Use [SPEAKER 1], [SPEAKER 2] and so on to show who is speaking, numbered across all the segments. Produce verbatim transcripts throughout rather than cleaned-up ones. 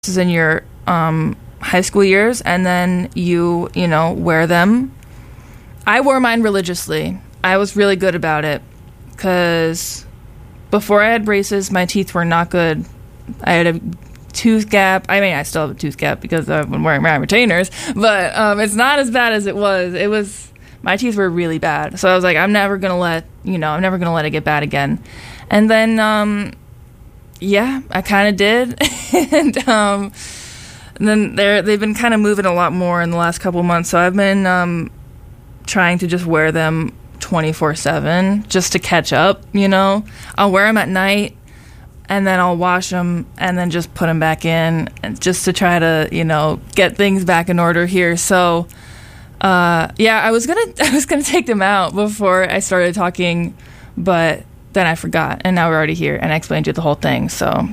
[SPEAKER 1] in your um, high school years, and then you, you know, wear them. I wore mine religiously. I was really good about it because before I had braces, my teeth were not good. I had a tooth gap. I mean, I still have a tooth gap because I've been wearing my retainers, but um, it's not as bad as it was. It was, my teeth were really bad. So I was like, I'm never going to let, you know, I'm never going to let it get bad again. And then, um, yeah, I kind of did. and, um, and then they're, they've been kind of moving a lot more in the last couple months. So I've been um, trying to just wear them twenty-four seven just to catch up, you know. I'll wear them at night and then I'll wash them and then just put them back in, and just to try to, you know, get things back in order here. So, uh, yeah, I was gonna I was gonna take them out before I started talking, but then I forgot, and now we're already here, and I explained to you the whole thing. So,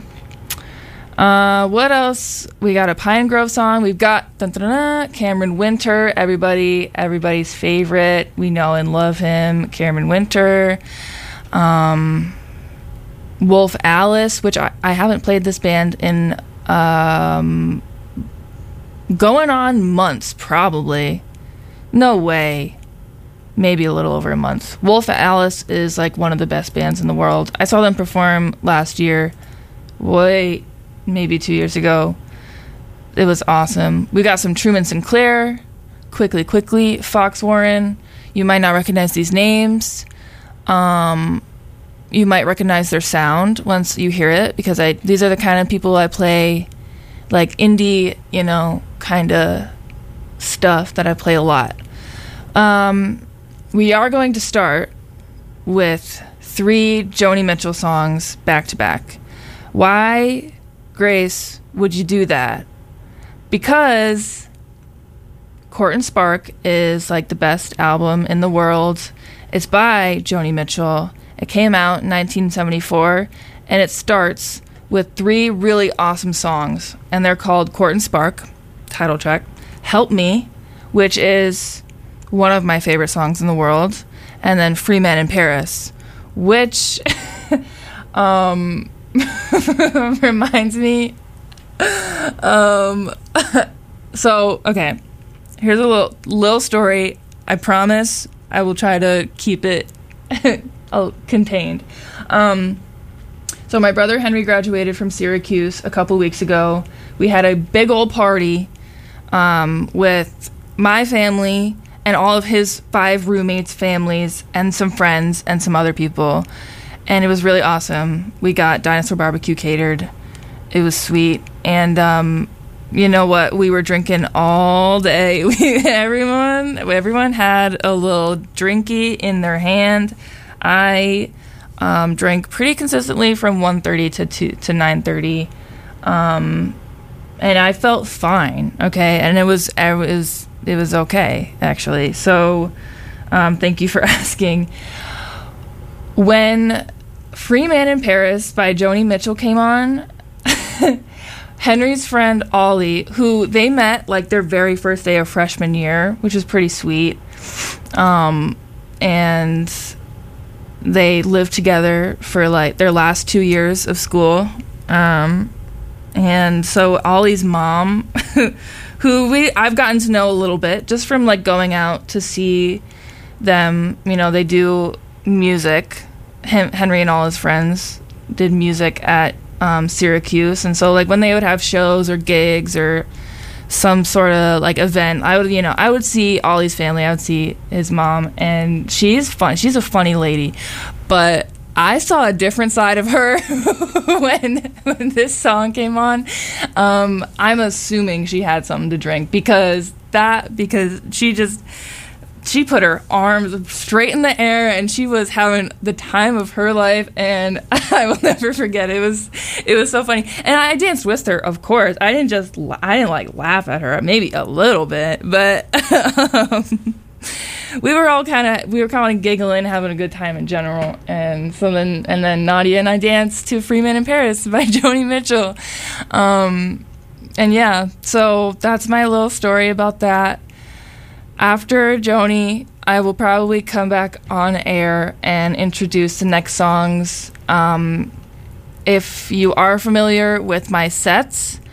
[SPEAKER 1] uh, what else? We got a Pine Grove song. We've got dun, dun, dun, dun, Cameron Winter, everybody, everybody's favorite. We know and love him, Cameron Winter. Um, Wolf Alice, which I, I haven't played this band in um, going on months, probably. No way. Maybe a little over a month. Wolf Alice is like one of the best bands in the world. I saw them perform last year. Wait, maybe two years ago. It was awesome. We got some Truman Sinclair, Quickly Quickly, Fox Warren. You might not recognize these names. Um, you might recognize their sound once you hear it, because I these are the kind of people I play, like indie, you know, kind of stuff that I play a lot. Um... We are going to start with three Joni Mitchell songs back to back. Why, Grace, would you do that? Because Court and Spark is like the best album in the world. It's by Joni Mitchell. It came out in nineteen seventy-four, and it starts with three really awesome songs, and they're called Court and Spark, title track, Help Me, which is one of my favorite songs in the world, and then Free Man in Paris, which um, reminds me. Um, so, okay, here's a little little story. I promise I will try to keep it contained. Um, so my brother Henry graduated from Syracuse a couple weeks ago. We had a big old party um, with my family and all of his five roommates' families, and some friends, and some other people. And it was really awesome. We got dinosaur barbecue catered. It was sweet. And um, you know what? We were drinking all day. We, everyone, everyone had a little drinky in their hand. I um, drank pretty consistently from one thirty to two, to nine thirty. Um, and I felt fine, okay? And it was, I was... It was okay, actually. So, um, thank you for asking. When Free Man in Paris by Joni Mitchell came on, Henry's friend Ollie, who they met like their very first day of freshman year, which was pretty sweet, um, and they lived together for like their last two years of school. Um, and so Ollie's mom... who we I've gotten to know a little bit just from like going out to see them. You know, they do music. Him, Henry and all his friends did music at um, Syracuse, and so like when they would have shows or gigs or some sort of like event, I would you know I would see Ollie's family. I would see his mom, and she's fun. She's a funny lady, but I saw a different side of her when when this song came on. Um, I'm assuming she had something to drink because that because she just she put her arms straight in the air and she was having the time of her life, and I will never forget. It was it was so funny, and I danced with her. Of course, I didn't just I didn't like laugh at her, maybe a little bit, but. Um, We were all kind of we were kind of giggling, having a good time in general, and so then and then Nadia and I danced to "Free Man in Paris" by Joni Mitchell, um, and yeah, so that's my little story about that. After Joni, I will probably come back on air and introduce the next songs. Um, if you are familiar with my sets,